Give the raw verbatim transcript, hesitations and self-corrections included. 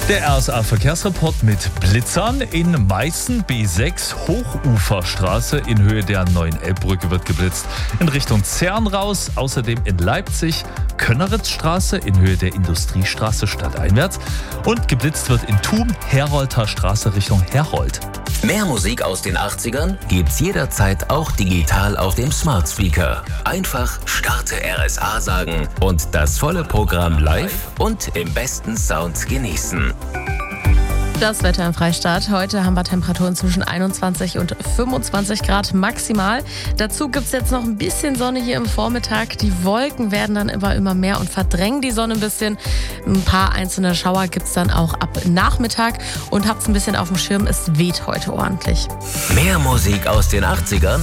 Der R S A-Verkehrsreport mit Blitzern. In Meißen B sechs Hochuferstraße in Höhe der neuen Elbbrücke wird geblitzt. In Richtung Zern raus. Außerdem in Leipzig Könneritzstraße in Höhe der Industriestraße stadteinwärts. Und geblitzt wird in Thum Herolter Straße Richtung Herold. Mehr Musik aus den achtzigern gibt's jederzeit auch digital auf dem Smart Speaker. Einfach Starte R S A sagen und das volle Programm live und im besten Sound genießen. Das Wetter im Freistaat. Heute haben wir Temperaturen zwischen einundzwanzig und fünfundzwanzig Grad maximal. Dazu gibt es jetzt noch ein bisschen Sonne hier im Vormittag. Die Wolken werden dann immer, immer mehr und verdrängen die Sonne ein bisschen. Ein paar einzelne Schauer gibt es dann auch ab Nachmittag. Und habt's ein bisschen auf dem Schirm, es weht heute ordentlich. Mehr Musik aus den achtzigern